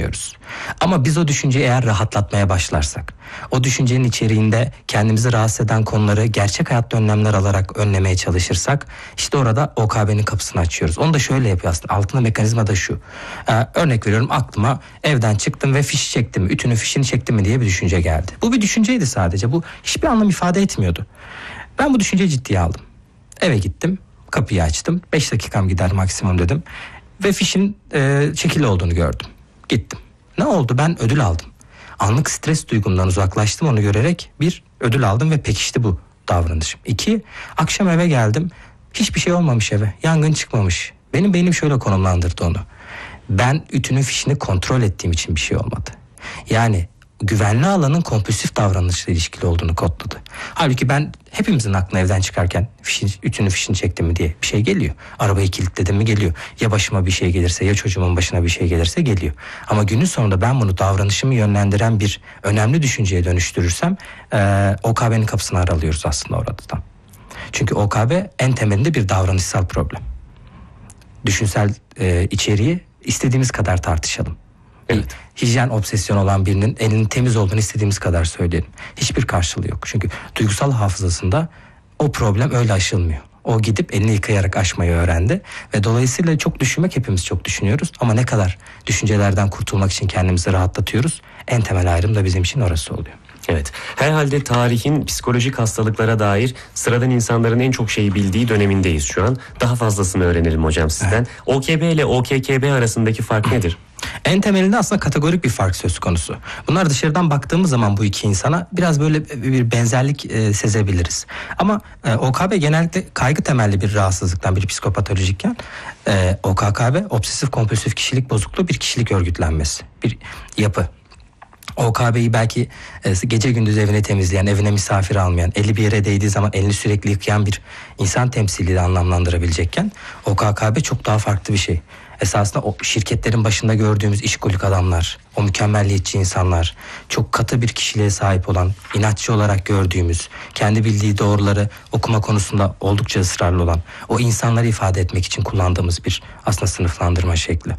düşünüyoruz. Ama biz o düşünceyi eğer rahatlatmaya başlarsak, o düşüncenin içeriğinde kendimizi rahatsız eden konuları gerçek hayatta önlemler alarak önlemeye çalışırsak, işte orada OKB'nin kapısını açıyoruz. Onu da şöyle yapıyor aslında. Altında mekanizma da şu. Örnek veriyorum, aklıma evden çıktım ve fiş çektim. Ütünün fişini çektim mi diye bir düşünce geldi. Bu bir düşünceydi sadece. Bu hiçbir anlam ifade etmiyordu. Ben bu düşünceyi ciddiye aldım. Eve gittim. Kapıyı açtım. 5 dakikam gider maksimum dedim. Ve fişin çekili olduğunu gördüm. Gittim. Ne oldu? Ben ödül aldım. Anlık stres duygumdan uzaklaştım, onu görerek bir ödül aldım ve pekişti bu davranışım. 2, akşam eve geldim. Hiçbir şey olmamış eve. Yangın çıkmamış. Benim beynim şöyle konumlandırdı onu. Ben ütünün fişini kontrol ettiğim için bir şey olmadı. Yani güvenli alanın kompulsif davranışla ilişkili olduğunu kodladı. Halbuki ben, hepimizin aklına evden çıkarken ütünün fişini çektim mi diye bir şey geliyor. Arabayı kilitledim mi geliyor. Ya başıma bir şey gelirse, ya çocuğumun başına bir şey gelirse geliyor. Ama günün sonunda ben bunu davranışımı yönlendiren bir önemli düşünceye dönüştürürsem OKB'nin kapısını aralıyoruz aslında orada tam. Çünkü OKB en temelinde bir davranışsal problem. Düşünsel içeriği istediğimiz kadar tartışalım. Evet. Hijyen obsesyonu olan birinin elinin temiz olduğunu istediğimiz kadar söyleyelim. Hiçbir karşılığı yok. Çünkü duygusal hafızasında o problem öyle aşılmıyor. O gidip elini yıkayarak aşmayı öğrendi. Ve dolayısıyla çok düşünmek, hepimiz çok düşünüyoruz. Ama ne kadar düşüncelerden kurtulmak için kendimizi rahatlatıyoruz. En temel ayrım da bizim için orası oluyor. Evet. Herhalde tarihin psikolojik hastalıklara dair sıradan insanların en çok şeyi bildiği dönemindeyiz şu an. Daha fazlasını öğrenelim hocam sizden. Evet. OKB ile OKKB arasındaki fark nedir? En temelinde aslında kategorik bir fark söz konusu. Bunlar dışarıdan baktığımız zaman bu iki insana biraz böyle bir benzerlik sezebiliriz. Ama OKB genellikle kaygı temelli bir rahatsızlıktan, bir psikopatolojikken OKKB obsesif kompulsif kişilik bozukluğu, bir kişilik örgütlenmesi, bir yapı. OKB'yi belki gece gündüz evine temizleyen, evine misafir almayan, eli bir yere değdiği zaman elini sürekli yıkayan bir insan temsiliyle anlamlandırabilecekken OKKB çok daha farklı bir şey. Esasında o şirketlerin başında gördüğümüz işkolik adamlar, o mükemmelliyetçi insanlar, çok katı bir kişiliğe sahip olan, inatçı olarak gördüğümüz, kendi bildiği doğruları okuma konusunda oldukça ısrarlı olan, o insanları ifade etmek için kullandığımız bir aslında sınıflandırma şekli.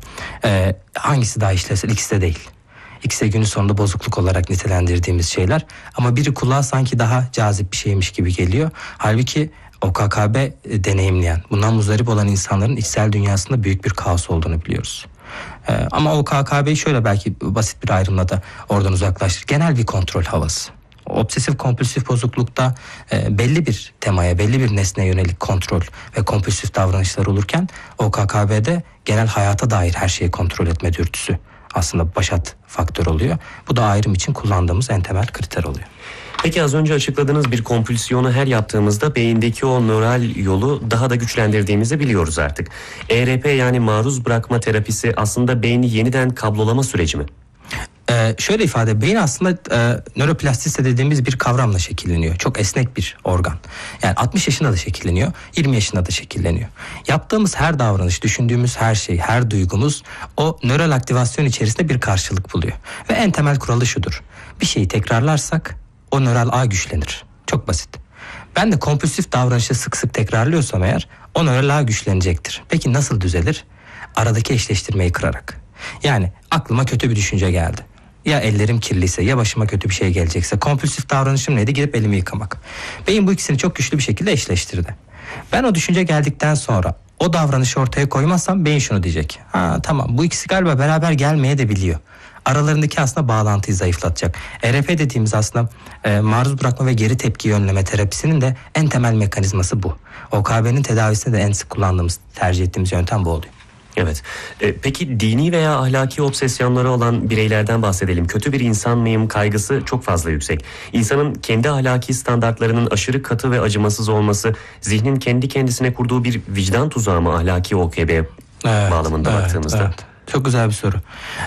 Hangisi daha işlevsel? İkisi de değil. İkisi de günün sonunda bozukluk olarak nitelendirdiğimiz şeyler. Ama biri kulağa sanki daha cazip bir şeymiş gibi geliyor. Halbuki OKKB deneyimleyen, bundan muzdarip olan insanların içsel dünyasında büyük bir kaos olduğunu biliyoruz. Ama OKKB'yi şöyle belki basit bir ayrımla da oradan uzaklaştır. Genel bir kontrol havası. Obsesif kompulsif bozuklukta belli bir temaya, belli bir nesneye yönelik kontrol ve kompulsif davranışlar olurken OKKB'de genel hayata dair her şeyi kontrol etme dürtüsü aslında başat faktör oluyor. Bu da ayrım için kullandığımız en temel kriter oluyor. Peki az önce açıkladığınız bir kompülsiyonu her yaptığımızda beyindeki o nöral yolu daha da güçlendirdiğimizi biliyoruz artık. ERP yani maruz bırakma terapisi aslında beyni yeniden kablolama süreci mi? Şöyle ifade, beyin aslında nöroplastisite dediğimiz bir kavramla şekilleniyor. Çok esnek bir organ. Yani 60 yaşında da şekilleniyor, 20 yaşında da şekilleniyor. Yaptığımız her davranış, düşündüğümüz her şey, her duygumuz o nöral aktivasyon içerisinde bir karşılık buluyor. Ve en temel kuralı şudur: bir şeyi tekrarlarsak o nöral ağ güçlenir. Çok basit. Ben de kompulsif davranışı sık sık tekrarlıyorsam eğer o nöral ağ güçlenecektir. Peki nasıl düzelir? Aradaki eşleştirmeyi kırarak. Yani aklıma kötü bir düşünce geldi. Ya ellerim kirliyse, ya başıma kötü bir şey gelecekse, kompulsif davranışım neydi? Gidip elimi yıkamak. Beyin bu ikisini çok güçlü bir şekilde eşleştirdi. Ben o düşünce geldikten sonra o davranışı ortaya koymazsam beyin şunu diyecek: ha tamam, bu ikisi galiba beraber gelmeye de biliyor. Aralarındaki aslında bağlantıyı zayıflatacak. ERP dediğimiz aslında maruz bırakma ve geri tepki önleme terapisinin de en temel mekanizması bu. OKB'nin tedavisinde de en sık kullandığımız, tercih ettiğimiz yöntem bu oluyor. Evet. Peki dini veya ahlaki obsesyonları olan bireylerden bahsedelim. Kötü bir insan mıyım kaygısı çok fazla yüksek. İnsanın kendi ahlaki standartlarının aşırı katı ve acımasız olması, zihnin kendi kendisine kurduğu bir vicdan tuzağı mı ahlaki OKB bağlamında baktığımızda? Evet. Çok güzel bir soru.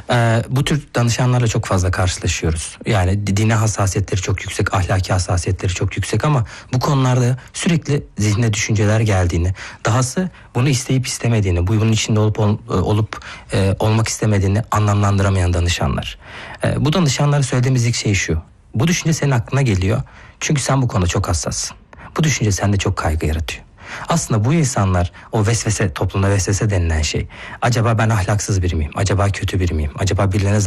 Bu tür danışanlarla çok fazla karşılaşıyoruz. Yani dine hassasiyetleri çok yüksek, ahlaki hassasiyetleri çok yüksek ama bu konularda sürekli zihne düşünceler geldiğini, dahası bunu isteyip istemediğini, bunun içinde olmak istemediğini anlamlandıramayan danışanlar. Bu danışanlara söylediğimiz ilk şey şu: bu düşünce senin aklına geliyor çünkü sen bu konuda çok hassassın. Bu düşünce sende çok kaygı yaratıyor. Aslında bu insanlar, o vesvese, toplumda vesvese denilen şey, acaba ben ahlaksız biri miyim? Acaba kötü biri miyim? Acaba birilerine